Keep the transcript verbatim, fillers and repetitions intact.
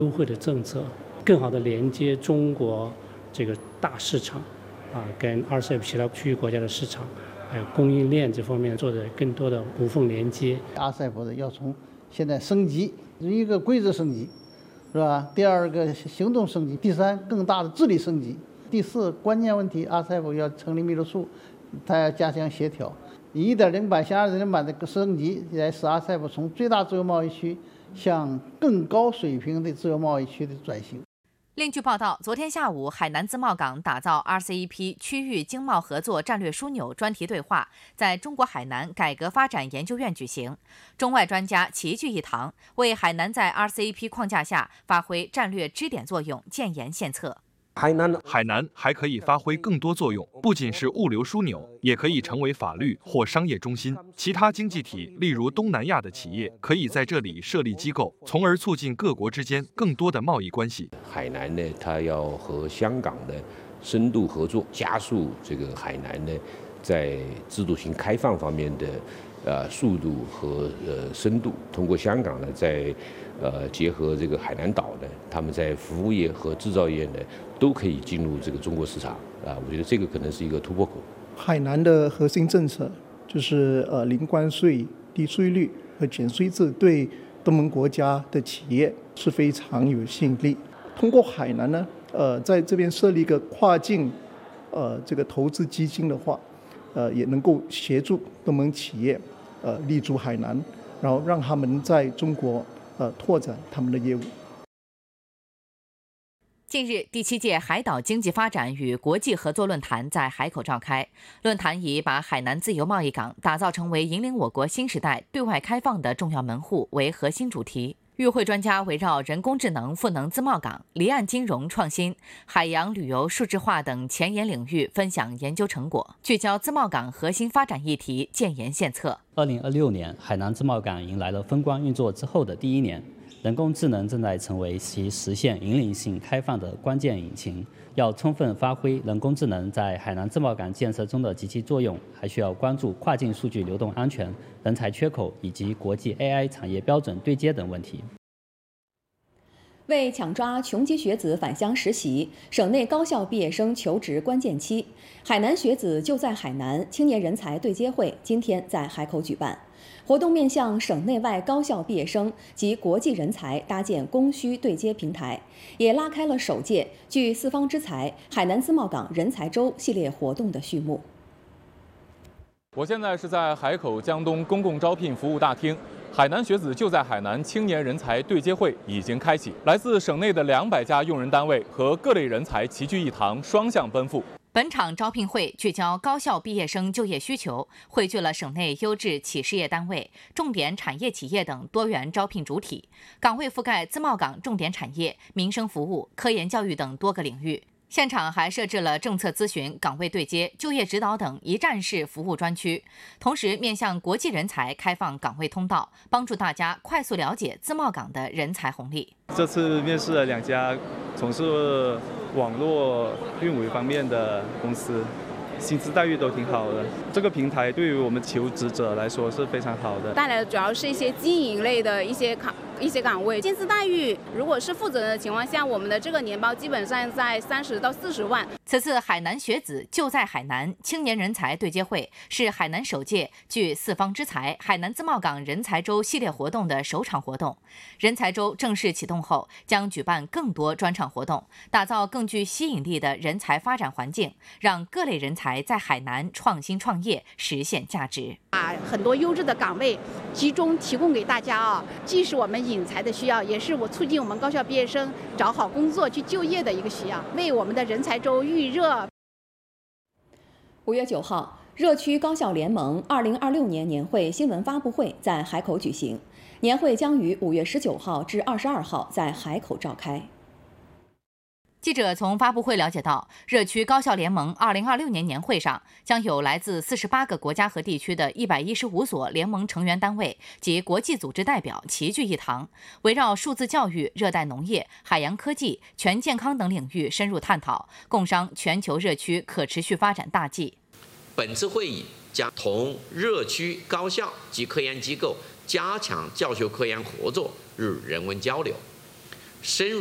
优惠的政策，更好的连接中国这个大市场啊，跟 R C E P 其他区域国家的市场，还有供应链这方面做的更多的无缝连接。 R C E P 的要从现在升级，一个规则升级，是吧？第二个行动升级，第三更大的治理升级，第四关键问题 R C E P 要成立秘书处，它要加强协调。以一点零版向二点零版的升级，来使 R C E P 从最大自由贸易区向更高水平的自由贸易区的转型。 另据报道，昨天下午，海南自贸港打造 R C E P 区域经贸合作战略枢纽专题对话在中国海南改革发展研究院举行，中外专家齐聚一堂，为海南在 R C E P 框架下发挥战略支点作用建言献策。 海南海南还可以发挥更多作用，不仅是物流枢纽，也可以成为法律或商业中心。其他经济体，例如东南亚的企业，可以在这里设立机构，从而促进各国之间更多的贸易关系。 海南呢，它要和香港的深度合作，加速这个海南呢在制度型开放方面的呃速度和呃深度。通过香港呢，在呃结合这个海南岛呢，他们在服务业和制造业呢都可以进入这个中国市场啊，我觉得这个可能是一个突破口。 海南的核心政策就是呃零关税、低税率和减税制，对东盟国家的企业是非常有吸引力。通过海南呢，呃，在这边设立一个跨境呃这个投资基金的话，呃，也能够协助东盟企业呃立足海南，然后让他们在中国呃拓展他们的业务。 近日，第七届海岛经济发展与国际合作论坛在海口召开。论坛以把海南自由贸易港打造成为引领我国新时代对外开放的重要门户为核心主题。与会专家围绕人工智能赋能自贸港、离岸金融创新、海洋旅游数字化等前沿领域分享研究成果，聚焦自贸港核心发展议题，建言献策。 二零二六年，海南自贸港迎来了风光运作之后的第一年。人工智能正在成为其实现引领性开放的关键引擎，要充分发挥人工智能在海南自贸港建设中的积极作用，还需要关注跨境数据流动安全、人才缺口以及国际 A I 产业标准对接等问题。 为抢抓穷籍学子返乡实习，省内高校毕业生求职关键期，海南学子就在海南青年人才对接会今天在海口举办。活动面向省内外高校毕业生及国际人才搭建供需对接平台，也拉开了首届聚四方之才海南自贸港人才周系列活动的序幕。 我现在是在海口江东公共招聘服务大厅，海南学子就在海南青年人才对接会已经开启，来自省内的两百家用人单位和各类人才齐聚一堂，双向奔赴。 本场招聘会聚焦高校毕业生就业需求，汇聚了省内优质企事业单位、重点产业企业等多元招聘主体，岗位覆盖自贸港重点产业、民生服务、科研教育等多个领域。现场还设置了政策咨询、岗位对接、就业指导等一站式服务专区，同时面向国际人才开放岗位通道，帮助大家快速了解自贸港的人才红利。 这次面试了两家从事网络运维方面的公司，薪资待遇都挺好的。这个平台对于我们求职者来说是非常好的， 带来的主要是一些经营类的一些岗一些岗位，薪资待遇如果是负责任的情况下，我们的这个年包基本上在三十到四十万。 此次海南学子就在海南青年人才对接会是海南首届聚四方之才海南自贸港人才周系列活动的首场活动。人才周正式启动后，将举办更多专场活动，打造更具吸引力的人才发展环境，让各类人才在海南创新创业，实现价值。 把很多优质的岗位集中提供给大家啊，既是我们引才的需要，也是我促进我们高校毕业生找好工作去就业的一个需要，为我们的人才周预热。 五月九号，热区高校联盟二零二六年年会新闻发布会在海口举行，年会将于五月十九号至二十二号在海口召开。 记者从发布会了解到，热区高校联盟二零二六年年会上将有来自四十八个国家和地区的一百一十五所联盟成员单位及国际组织代表齐聚一堂，围绕数字教育、热带农业、海洋科技、全健康等领域深入探讨，共商全球热区可持续发展大计。 本次会议将同热区高校及科研机构加强教学科研合作与人文交流， 深入。